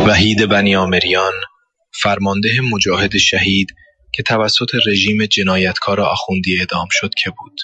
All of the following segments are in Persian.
وحید بنیامریان، فرمانده مجاهد شهید که توسط رژیم جنایتکار آخوندی اعدام شد که بود.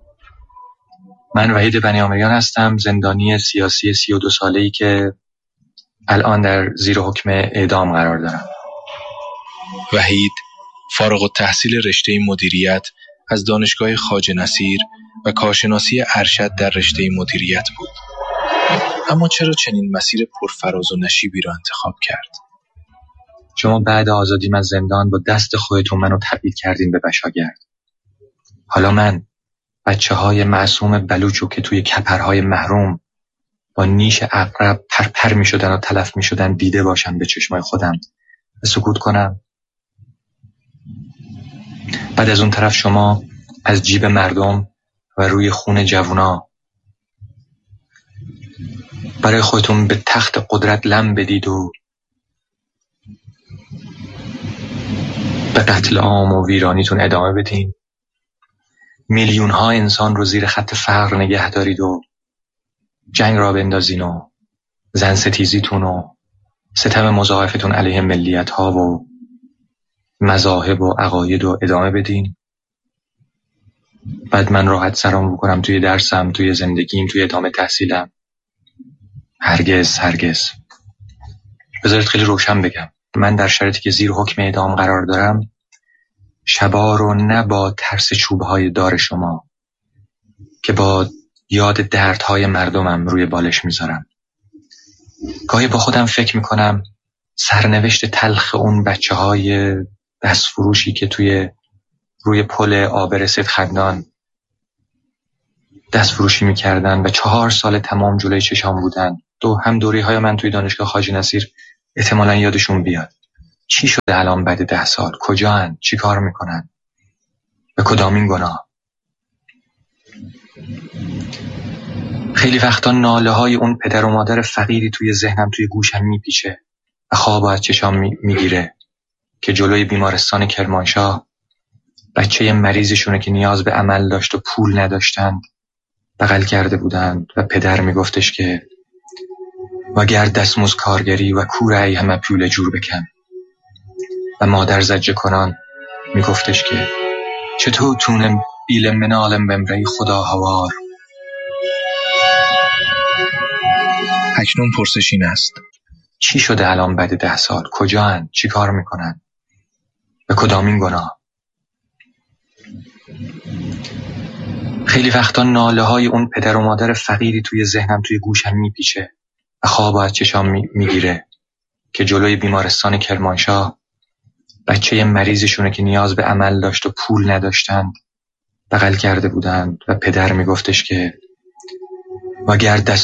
من وحید بنیامریان هستم، زندانی سیاسی 32 ساله‌ای که الان در زیر حکم اعدام قرار دارم. وحید فارغ التحصیل رشته مدیریت از دانشگاه خواجه نصیر و کارشناسی ارشد در رشته مدیریت بود. اما چرا چنین مسیر پرفراز و نشیبی را انتخاب کرد؟ شما بعد آزادیم از زندان با دست خودتون منو تبعید کردین به بشاگرد. حالا من بچه‌های معصوم بلوچو که توی کپرهای محروم با نیش عقرب پرپر می شدن و تلف می شدن دیده باشم به چشمای خودم و سکوت کنم؟ بعد از اون طرف شما از جیب مردم و روی خون جوونا برای خودتون به تخت قدرت لم بدید و به قتل عام و ویرانیتون ادامه بدین. میلیون ها انسان رو زیر خط فقر نگه دارید و جنگ را بندازین و زن ستیزیتون و ستم مضاعفتون علیه ملیت ها و مذاهب و عقاید رو ادامه بدین. بعد من راحت سرام بکنم توی درسم، توی زندگیم، توی ادامه تحصیلم. هرگز. بذارید خیلی روشن بگم، من در شرایطی که زیر حکم اعدام قرار دارم شبا رو نه با ترس چوبهای دار شما که با یاد دردهای مردمم روی بالش میذارم. گاهی با خودم فکر میکنم سرنوشت تلخ اون بچه‌های دستفروشی که روی پل آبر سیدخندان دستفروشی میکردن و 4 سال تمام جلوی چشام بودن. هم دوری‌های من توی دانشگاه خواجه نصیر احتمالاً یادشون بیاد. چی شده الان بعد 10 سال؟ کجاهن؟ چی کار میکنن؟ به کدامین گناه؟ خیلی وقتا ناله های اون پدر و مادر فقیری توی ذهنم، توی گوشم میپیچه و خواب از چشام میگیره که جلوی بیمارستان کرمانشاه بچه مریضشونه که نیاز به عمل داشت و پول نداشتند بغل کرده بودند و پدر میگفتش که وگر دستموز کارگری و کور ای همه پیول جور بکن و مادر زجه کنان میگفتش که چطور تونم بیل منالم بمری خدا هوار. اکنون پرسش این است: چی شده الان بعد 10 سال؟ کجاهن؟ چی کار میکنن؟ به کدامین گناه؟ خیلی وقتا ناله های اون پدر و مادر فقیری توی ذهنم، توی گوشم میپیچه و خواب از چشام میگیره که جلوی بیمارستان کرمانشاه بچه مریضشونه که نیاز به عمل داشت و پول نداشتند بغل کرده بودند و پدر میگفتش که وگر دست